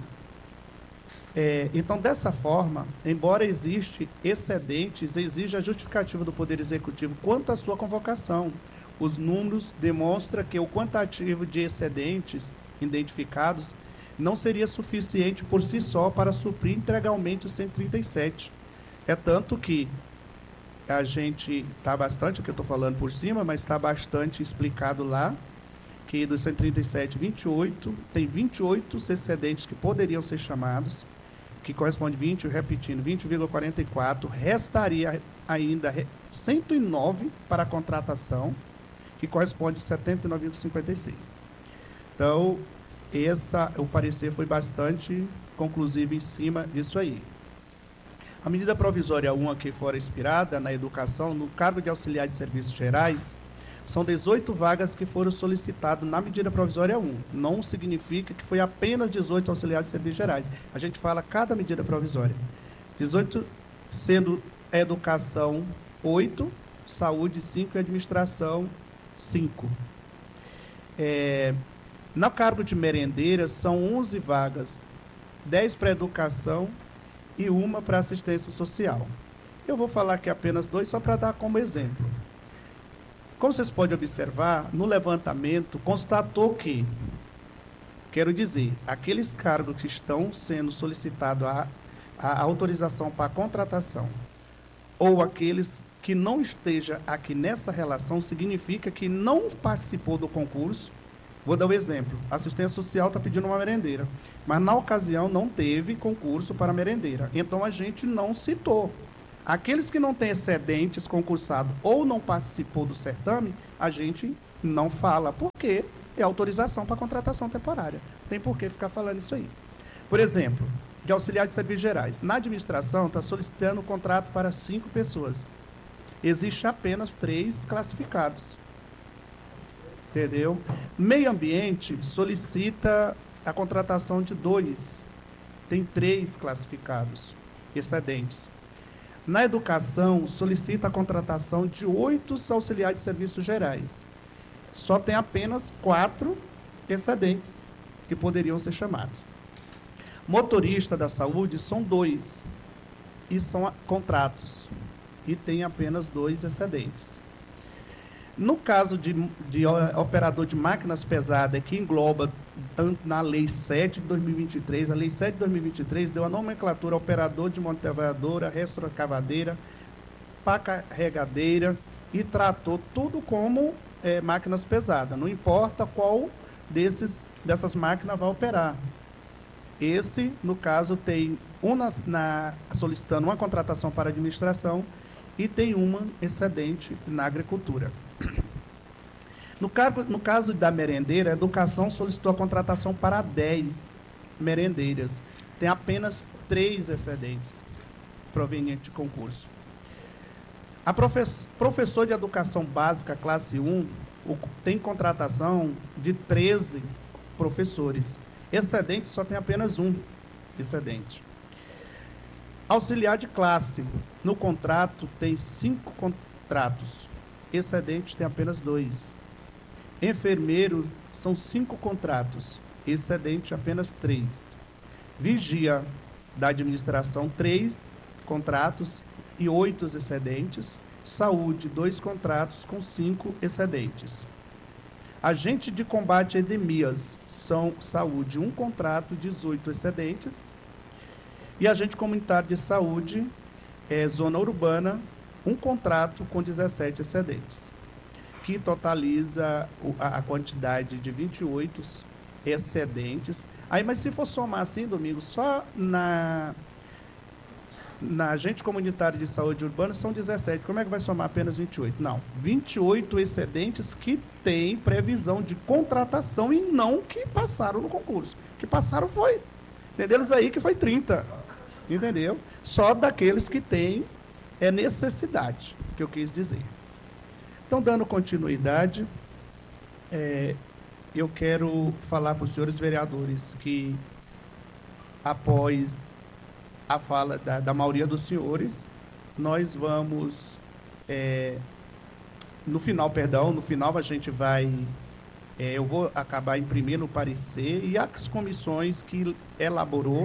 S1: Então, dessa forma, embora existe excedentes, exige a justificativa do Poder Executivo quanto à sua convocação. Os números demonstram que o quantitativo de excedentes identificados não seria suficiente por si só para suprir integralmente os 137. É tanto que a gente está bastante, o que eu estou falando por cima, mas está bastante explicado lá, que dos 137, 28, tem 28 excedentes que poderiam ser chamados, que corresponde 20,44, restaria ainda 109 para a contratação, que corresponde a 79,56. Então, o parecer foi bastante conclusivo em cima disso aí. A medida provisória 1 que fora expirada na educação, no cargo de auxiliar de serviços gerais, são 18 vagas que foram solicitadas na medida provisória 1. Não significa que foi apenas 18 auxiliares de serviços gerais. A gente fala cada medida provisória. 18 sendo educação 8 saúde 5 e administração 5. No cargo de merendeira, são 11 vagas, 10 para educação e 1 para assistência social. Eu vou falar aqui apenas 2, só para dar como exemplo. Como vocês podem observar, no levantamento, constatou que, quero dizer, aqueles cargos que estão sendo solicitados a autorização para a contratação, ou aqueles que não esteja aqui nessa relação, significa que não participou do concurso. Vou dar um exemplo. A assistência social está pedindo uma merendeira, mas na ocasião não teve concurso para merendeira. Então a gente não citou. Aqueles que não têm excedentes concursados ou não participou do certame, a gente não fala, porque é autorização para contratação temporária. Tem por que ficar falando isso aí. Por exemplo, de auxiliar de serviços gerais. Na administração, está solicitando um contrato para 5 pessoas. Existe apenas 3 classificados. Entendeu? Meio ambiente solicita a contratação de 2. Tem 3 classificados, excedentes. Na educação, solicita a contratação de 8 auxiliares de serviços gerais. Só tem apenas 4 excedentes que poderiam ser chamados. Motorista da saúde são 2 e são contratos e tem apenas 2 excedentes. No caso de operador de máquinas pesadas, que engloba tanto na Lei 7 de 2023, a Lei 7 de 2023 deu a nomenclatura operador de monteviradora, retrocavadeira, pá carregadeira e tratou tudo como máquinas pesadas. Não importa qual dessas máquinas vai operar. Esse, no caso, tem solicitando uma contratação para administração e tem uma excedente na agricultura. No caso da merendeira, a educação solicitou a contratação para 10 merendeiras. Tem apenas 3 excedentes provenientes de concurso. A professor de educação básica, classe 1, tem contratação de 13 professores. Excedente só tem apenas 1 excedente. Auxiliar de classe, no contrato tem 5 contratos. Excedente tem apenas 2. Enfermeiro, são 5 contratos. Excedente apenas 3. Vigia da administração, 3 contratos e 8 excedentes. Saúde, 2 contratos com 5 excedentes. Agente de combate a endemias, são saúde, 1 contrato, 18 excedentes. E agente comunitário de saúde, zona urbana, 1 contrato com 17 excedentes, que totaliza a quantidade de 28 excedentes. Aí, mas se for somar assim, Domingos, só na agente comunitário de saúde urbana são 17. Como é que vai somar apenas 28? Não, 28 excedentes que têm previsão de contratação e não que passaram no concurso. Que passaram foi, entendeu? Eles aí que foi 30, entendeu? Só daqueles que têm necessidade, que eu quis dizer. Então, dando continuidade, eu quero falar para os senhores vereadores que, após a fala da maioria dos senhores, nós vamos, no final a gente vai, eu vou acabar imprimindo o parecer e as comissões que elaborou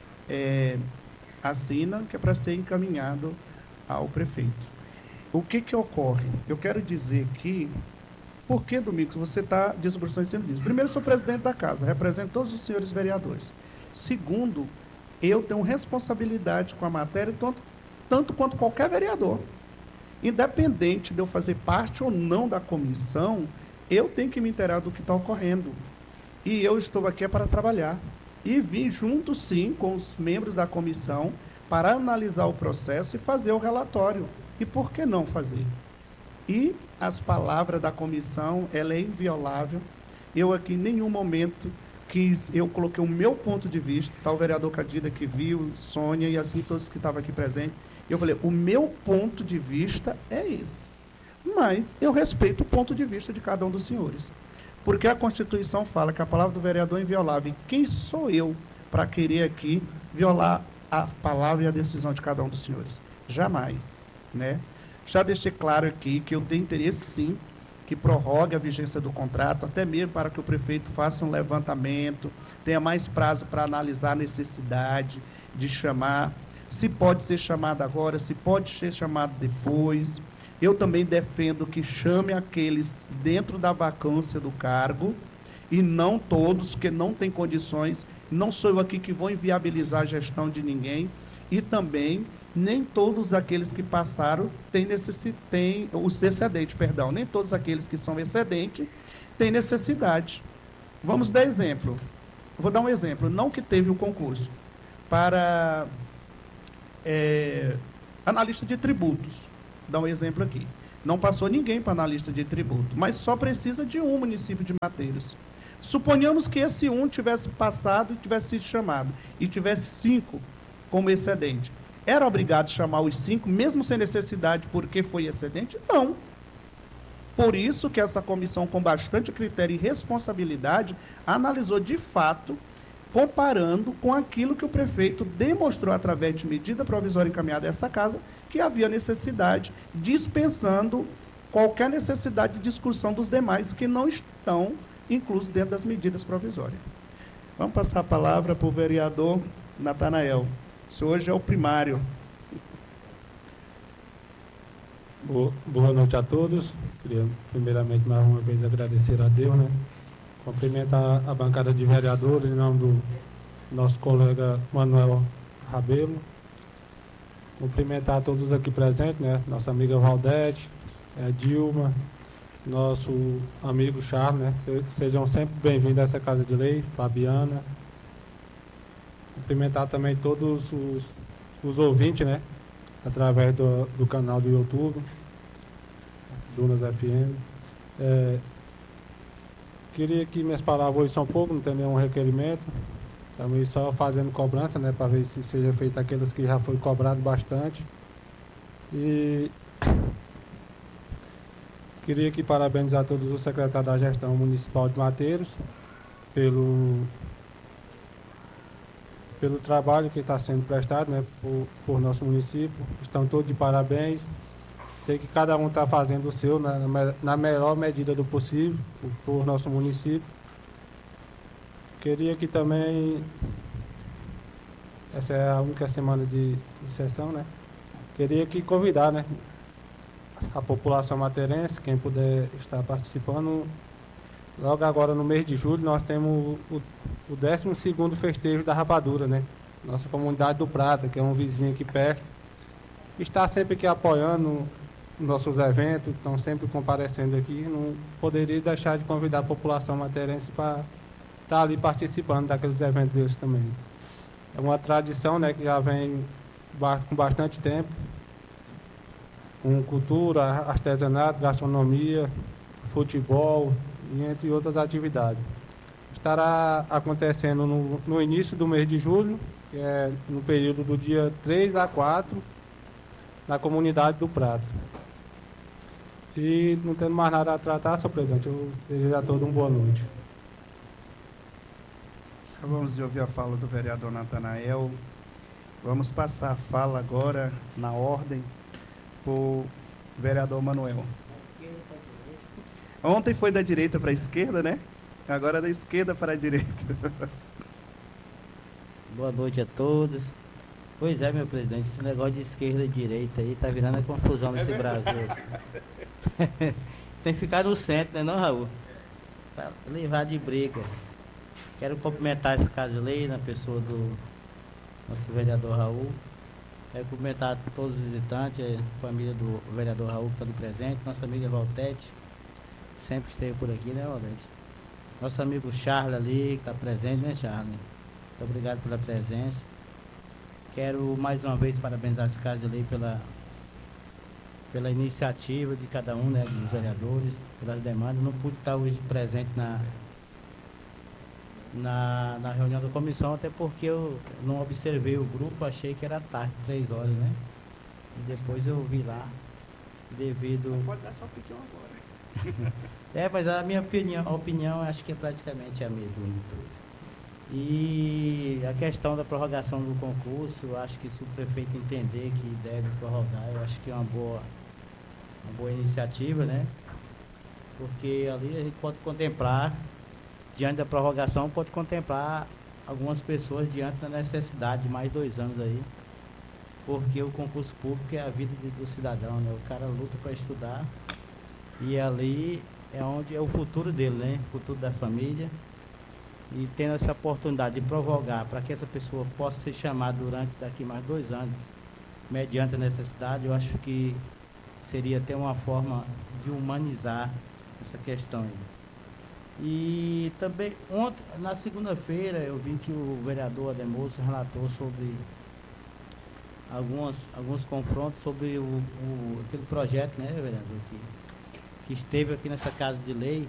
S1: assinam, que é para ser encaminhado ao prefeito. O que ocorre? Eu quero dizer que, por que, Domingos, você está discursando em cima disso? Primeiro, eu sou presidente da casa, represento todos os senhores vereadores. Segundo, eu tenho responsabilidade com a matéria, tanto quanto qualquer vereador. Independente de eu fazer parte ou não da comissão, eu tenho que me inteirar do que está ocorrendo. E eu estou aqui para trabalhar. E vim junto, sim, com os membros da comissão para analisar o processo e fazer o relatório. E por que não fazer? E as palavras da comissão, ela é inviolável. Eu aqui, em nenhum momento, eu coloquei o meu ponto de vista, tá, o vereador Cadida que viu, Sônia e assim todos que estavam aqui presentes. Eu falei, o meu ponto de vista é esse. Mas eu respeito o ponto de vista de cada um dos senhores. Porque a Constituição fala que a palavra do vereador é inviolável. E quem sou eu para querer aqui violar a palavra e a decisão de cada um dos senhores? Jamais, né? Já deixei claro aqui que eu tenho interesse, sim, que prorrogue a vigência do contrato, até mesmo para que o prefeito faça um levantamento, tenha mais prazo para analisar a necessidade de chamar, se pode ser chamado agora, se pode ser chamado depois. Eu também defendo que chame aqueles dentro da vacância do cargo e não todos que não têm condições. Não sou eu aqui que vou inviabilizar a gestão de ninguém e também nem todos aqueles que passaram têm os excedentes, perdão, nem todos aqueles que são excedentes têm necessidade. Vamos dar exemplo. Vou dar um exemplo. Não que teve o concurso para analista de tributos. Vou dar um exemplo aqui. Não passou ninguém para analista de tributo, mas só precisa de um município de Mateiros. Suponhamos que esse um tivesse passado e tivesse sido chamado, e tivesse 5 como excedente. Era obrigado a chamar os 5, mesmo sem necessidade, porque foi excedente? Não. Por isso que essa comissão, com bastante critério e responsabilidade, analisou de fato, comparando com aquilo que o prefeito demonstrou através de medida provisória encaminhada a essa casa, que havia necessidade, dispensando qualquer necessidade de discussão dos demais que não estão inclusos dentro das medidas provisórias. Vamos passar a palavra para o vereador Natanael. O senhor hoje é o primário.
S6: Boa noite a todos. Queria, primeiramente, mais uma vez, agradecer a Deus, né? Cumprimentar a bancada de vereadores, em nome do nosso colega Manuel Rabelo. Cumprimentar todos aqui presentes, né? Nossa amiga Valdete, Dilma, nosso amigo Charles, né? Sejam sempre bem-vindos a essa Casa de Lei, Fabiana. Cumprimentar também todos os ouvintes, né? Através do canal do YouTube, Dunas FM. Queria que minhas palavras hoje são pouco, não tem nenhum requerimento. Também só fazendo cobrança, né? Para ver se seja feito aqueles que já foi cobrado bastante. E queria aqui parabenizar todos os secretários da gestão municipal de Mateiros pelo trabalho que está sendo prestado, né, por nosso município. Estão todos de parabéns. Sei que cada um está fazendo o seu na melhor medida do possível por nosso município. Queria que também, essa é a única semana de sessão, né? Queria que convidar, né, a população mateirense, quem puder estar participando. Logo agora, no mês de julho, nós temos o 12º festejo da Rapadura, né? Nossa comunidade do Prata, que é um vizinho aqui perto, está sempre aqui apoiando nossos eventos, estão sempre comparecendo aqui. Não poderia deixar de convidar a população mateirense para estar ali participando daqueles eventos deles também. É uma tradição, né, que já vem com bastante tempo, com cultura, artesanato, gastronomia, futebol, e entre outras atividades. Estará acontecendo no início do mês de julho, que é no período do dia 3 a 4, na comunidade do Prata. E não tendo mais nada a tratar, senhor presidente, eu desejo a todos uma boa noite.
S1: Vamos ouvir a fala do vereador Natanael. Vamos passar a fala agora, na ordem, para o vereador Manuel. Ontem foi da direita para a esquerda, né? Agora da esquerda para a direita.
S18: Boa noite a todos. Pois é, meu presidente, esse negócio de esquerda e direita aí tá virando a confusão nesse Brasil. Tem que ficar no centro, né, não, Raul? Para livrar de briga. Quero cumprimentar esse caso de lei na pessoa do nosso vereador Raul. Quero cumprimentar todos os visitantes, a família do vereador Raul que está ali presente, nossa amiga Valtete, sempre esteve por aqui, né, Valdete? Nosso amigo Charles ali, que está presente, né, Charles? Muito obrigado pela presença. Quero mais uma vez parabenizar esse caso de lei pela iniciativa de cada um, né, dos vereadores, pelas demandas. Não pude estar hoje presente na reunião da comissão, até porque eu não observei o grupo, achei que era tarde, 3 horas, né? E depois eu vi lá, devido...
S1: Não pode dar só piquão agora.
S18: Mas a minha opinião acho que é praticamente a mesma de todos. E a questão da prorrogação do concurso, acho que se o prefeito entender que deve prorrogar, eu acho que é uma uma boa iniciativa, né? Porque ali a gente pode contemplar, diante da prorrogação, pode contemplar algumas pessoas diante da necessidade de mais 2 anos aí, porque o concurso público é a vida do cidadão, né? O cara luta para estudar e ali é onde é o futuro dele, né? O futuro da família. E tendo essa oportunidade de prorrogar para que essa pessoa possa ser chamada durante daqui mais 2 anos, mediante a necessidade, eu acho que seria até uma forma de humanizar essa questão aí. E também, ontem, na segunda-feira, eu vi que o vereador Ademoso relatou sobre alguns confrontos sobre aquele projeto, né, vereador, que esteve aqui nessa Casa de Lei,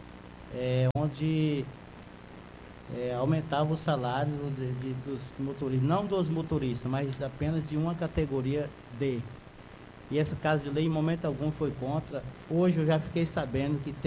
S18: onde aumentava o salário dos motoristas, não dos motoristas, mas apenas de uma categoria D. E essa Casa de Lei, em momento algum, foi contra. Hoje eu já fiquei sabendo que